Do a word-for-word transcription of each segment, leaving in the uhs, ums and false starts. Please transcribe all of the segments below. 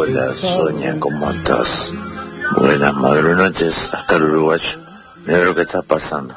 Hola Sonia, ¿cómo estás? Buenas madre noches, hasta el uruguayo. Mira lo que está pasando.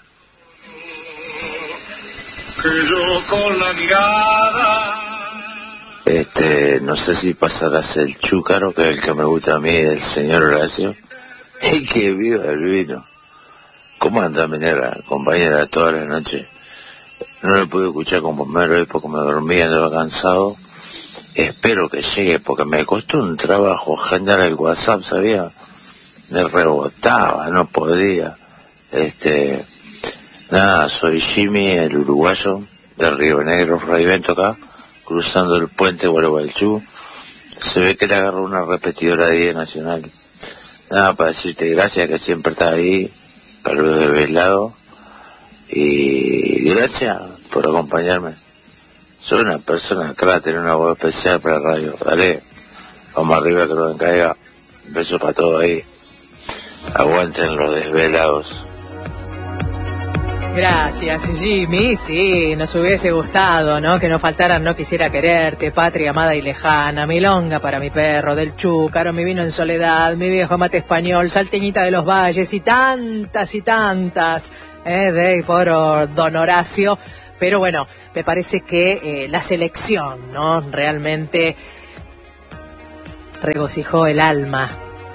Que yo con la mirada. Este, no sé si pasarás el chúcaro, que es el que me gusta a mí, el señor Horacio. Y que viva el vino. ¿Cómo anda mi negra, compañera, toda la noche? No lo pude escuchar con Pomero hoy porque me dormía, andaba cansado. Espero que llegue porque me costó un trabajo agendar el WhatsApp, ¿sabía? Me rebotaba, no podía. Este, nada, soy Jimmy, el uruguayo, de Río Negro, Raivento acá, cruzando el puente Gualeguaychú. Se ve que le agarró una repetidora de diez nacional. Nada, para decirte gracias que siempre estás ahí, para los desvelados. Y gracias por acompañarme. Soy una persona que va a tener una voz especial para la radio. Dale, vamos arriba que lo encaiga. Un beso para todos ahí. Aguanten los desvelados. Gracias, Jimmy. Sí, nos hubiese gustado, ¿no? Que no faltaran No Quisiera Quererte, Patria Amada y Lejana, Milonga para mi perro, del Chúcaro, Mi Vino en Soledad, Mi Viejo Mate Español, Salteñita de los Valles y tantas y tantas, ¿eh? De por Don Horacio. Pero bueno, me parece que eh, la selección, ¿no? Realmente regocijó el alma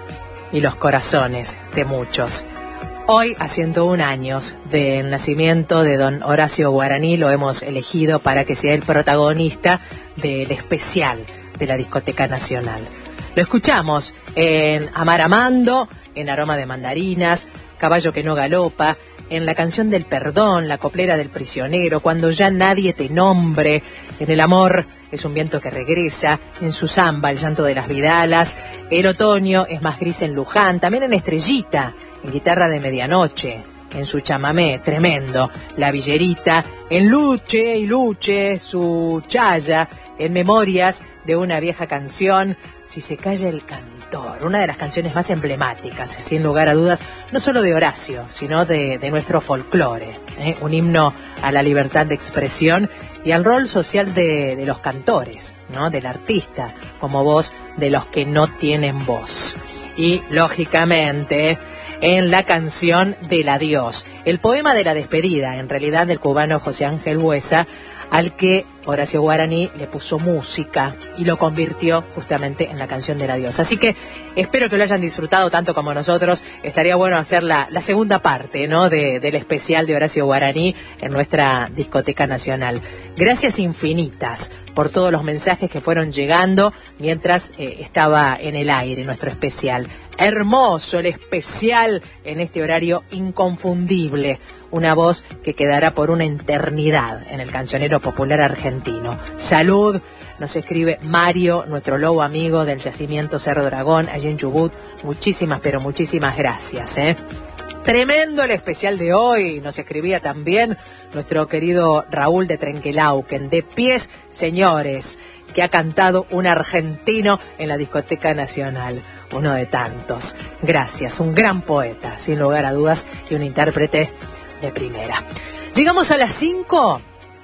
y los corazones de muchos. Hoy, a ciento un años del nacimiento de don Horacio Guaraní, lo hemos elegido para que sea el protagonista del especial de la Discoteca Nacional. Lo escuchamos en Amar Amando, en Aroma de Mandarinas, Caballo que no galopa, en la canción del perdón, la coplera del prisionero, Cuando ya nadie te nombre, en El amor es un viento que regresa, en su samba, El llanto de las vidalas, El otoño es más gris en Luján, también en Estrellita, en Guitarra de Medianoche, en su chamamé tremendo, La Villerita, en Luche y Luche, su chaya, en Memorias de una vieja canción, Si se calla el cantor, una de las canciones más emblemáticas, sin lugar a dudas, no solo de Horacio, sino de, de nuestro folclore, ¿eh? Un himno a la libertad de expresión y al rol social de, de los cantores, ¿no? Del artista, como voz de los que no tienen voz. Y, lógicamente, en la canción del adiós, el poema de la despedida, en realidad del cubano José Ángel Buesa, al que Horacio Guaraní le puso música y lo convirtió justamente en la canción del adiós. Así que espero que lo hayan disfrutado tanto como nosotros. Estaría bueno hacer la, la segunda parte, ¿no? de, del especial de Horacio Guaraní en nuestra Discoteca Nacional. Gracias infinitas por todos los mensajes que fueron llegando mientras eh, estaba en el aire nuestro especial. Hermoso el especial en este horario inconfundible. Una voz que quedará por una eternidad en el cancionero popular argentino. Salud, nos escribe Mario, nuestro lobo amigo del yacimiento Cerro Dragón, allí en Chubut. Muchísimas, pero muchísimas gracias, ¿eh? Tremendo el especial de hoy, nos escribía también nuestro querido Raúl de Trenquelauquen. De pies, señores, que ha cantado un argentino en la Discoteca Nacional. Uno de tantos. Gracias, un gran poeta, sin lugar a dudas, y un intérprete de primera. Llegamos a las cinco.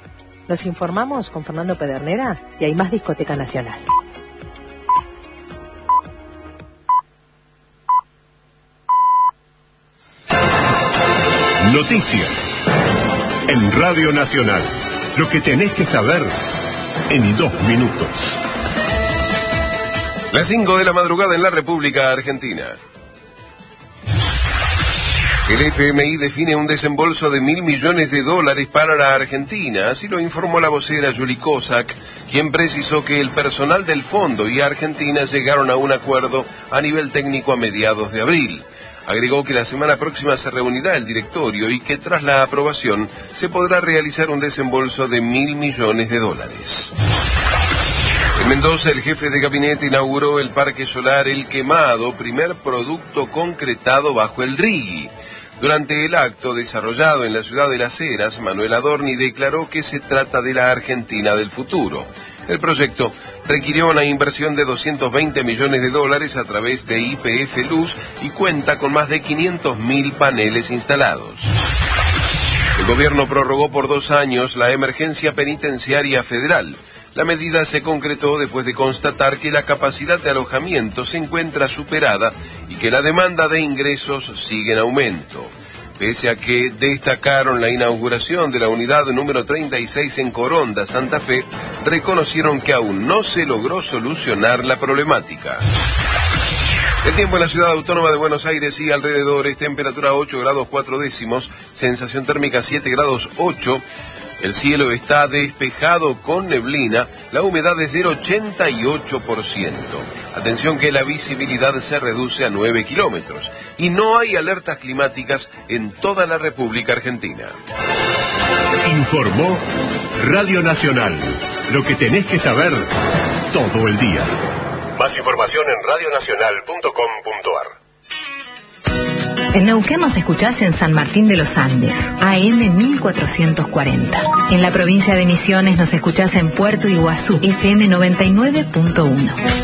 Nos informamos con Fernando Pedernera y hay más Discoteca Nacional. Noticias en Radio Nacional. Lo que tenés que saber en dos minutos. Las cinco de la madrugada en la República Argentina. El F M I define un desembolso de mil millones de dólares para la Argentina, así lo informó la vocera Yuli Kozak, quien precisó que el personal del fondo y Argentina llegaron a un acuerdo a nivel técnico a mediados de abril. Agregó que la semana próxima se reunirá el directorio y que tras la aprobación se podrá realizar un desembolso de mil millones de dólares. En Mendoza, el jefe de gabinete inauguró el Parque Solar El Quemado, primer producto concretado bajo el R I G I. Durante el acto desarrollado en la ciudad de Las Heras, Manuel Adorni declaró que se trata de la Argentina del futuro. El proyecto requirió una inversión de doscientos veinte millones de dólares a través de Y P F Luz y cuenta con más de quinientos mil paneles instalados. El gobierno prorrogó por dos años la emergencia penitenciaria federal. La medida se concretó después de constatar que la capacidad de alojamiento se encuentra superada y que la demanda de ingresos sigue en aumento. Pese a que destacaron la inauguración de la unidad número treinta y seis en Coronda, Santa Fe, reconocieron que aún no se logró solucionar la problemática. El tiempo en la ciudad autónoma de Buenos Aires y alrededores, temperatura ocho grados cuatro décimos, sensación térmica siete grados ocho. El cielo está despejado con neblina, la humedad es del ochenta y ocho por ciento. Atención que la visibilidad se reduce a nueve kilómetros y no hay alertas climáticas en toda la República Argentina. Informó Radio Nacional, lo que tenés que saber todo el día. Más información en radio nacional punto com punto a r. En Neuquén nos escuchás en San Martín de los Andes, A M mil cuatrocientos cuarenta. En la provincia de Misiones nos escuchás en Puerto Iguazú, F M noventa y nueve punto uno.